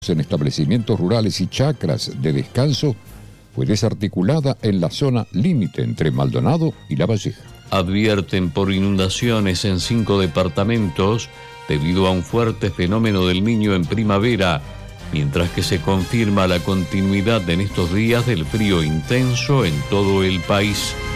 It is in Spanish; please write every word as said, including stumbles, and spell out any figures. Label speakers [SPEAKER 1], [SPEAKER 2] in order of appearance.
[SPEAKER 1] en establecimientos rurales y chacras de descanso fue desarticulada en la zona límite entre Maldonado y La Valleja.
[SPEAKER 2] Advierten por inundaciones en cinco departamentos debido a un fuerte fenómeno del Niño en primavera, mientras que se confirma la continuidad en estos días del frío intenso en todo el país.